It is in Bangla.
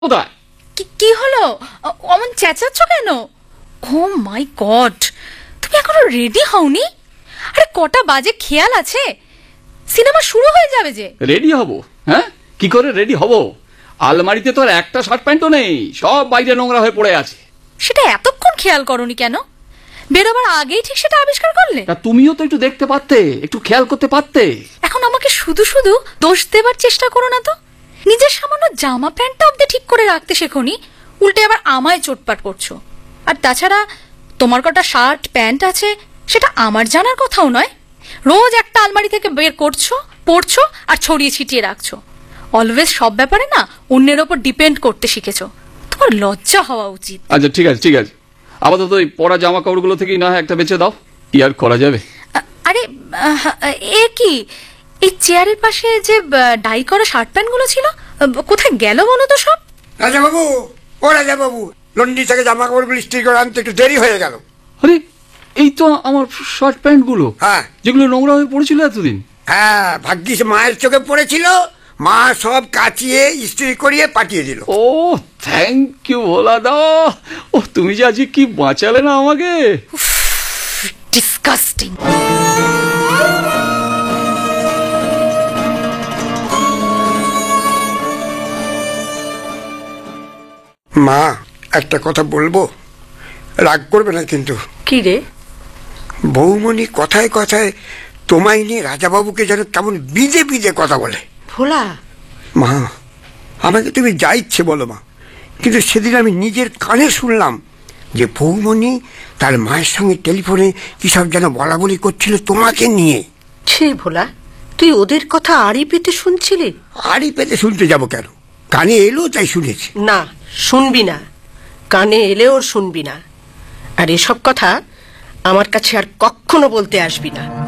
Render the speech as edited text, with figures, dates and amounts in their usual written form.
কোথায়? কি হলো? অমন চেঁচাচ্ছ কেন? ও মাই গড, তুমি এখনো রেডি হওনি? আরে কটা বাজে খেয়াল আছে? সিনেমা শুরু হয়ে যাবে যে। রেডি হব? হ্যাঁ, কি করে রেডি হব? আলমারিতে তো আর একটা শার্ট প্যান্টও নেই, সব বাইরে নোংরা হয়ে পড়ে আছে। সেটা এতক্ষণ খেয়াল করনি কেন? বেরোবার আগেই ঠিক সেটা আবিষ্কার করলে। তা তুমিও তো একটু দেখতে পারতে, একটু খেয়াল করতে পারতে। এখন আমাকে শুধু শুধু দোষ দেবার চেষ্টা করো না তো। নিজের সামান্য জামা প্যান্টটা অব্দি ঠিক করে রাখতে শেখোনি, উল্টে আবার আমায় চোটপাট করছো। আর তাছাড়া তোমার কটা শার্ট প্যান্ট আছে সেটা আমার জানার কথাও নয়। রোজ একটা আলমারি থেকে বের করছো, পরছো আর ছড়িয়ে ছিটিয়ে রাখছো। অলওয়েজ সব ব্যাপারে না অন্যের ওপর ডিপেন্ড করতে শিখেছো। তোমার লজ্জা হওয়া উচিত। আচ্ছা ঠিক আছে ঠিক আছে, আপাতত এই পরা জামা কাপড়গুলো থেকেই না একটা বেঁচে দাও, কি আর করা যাবে। আরে এ কি, এই চেয়ারের পাশে যে ডাই করা শার্ট প্যান্টগুলো ছিল কোথায় গেল বলো তো সব? রাজাবাবু, ও রাজাবাবু, লন্ডি থেকে জামা কাপড়গুলো ইস্ত্রি করে আনতে একটু দেরি হয়ে গেল। আরে এই তো আমার শার্ট প্যান্ট গুলো, হ্যাঁ, যেগুলো নোংরা হয়ে পড়েছিল এতদিন। হ্যাঁ, ভাগ্যিস মায়ের চোখে পড়েছিল, মা সব কাচিয়ে ইস্ত্রি করিয়ে পাঠিয়ে দিল। ও থ্যাংক ইউ ভোলা দা। ও তুমি যে আজকে কি বাঁচালে না আমাকে। ডিসকাস্টিং। মা, একটা কথা বলবো, রাগ করবে না কিন্তু? কি রে? বৌমণি কথায় কথায় তোমায় নিয়ে রাজাবাবুকে যেন কেমন বিজে বিজে কথা বলে। ভোলা, মা, আমাকে তুমি যা ইচ্ছে বলো মা, কিন্তু সেদিন আমি নিজের কানে শুনলাম যে বৌমণি তার মায়ের সঙ্গে টেলিফোনে কিসব যেন বলা বলি করছিল তোমাকে নিয়ে। ছি ভোলা, তুই ওদের কথা আড়ি পেতে শুনছিলি? আড়ি পেতে শুনতে যাব কেন? কানে এলো তাই শুনেছি। না, শুনবি না, কানে এলেও শুনবি না। আর এসব কথা আমার কাছে আর কখনো বলতে আসবি না।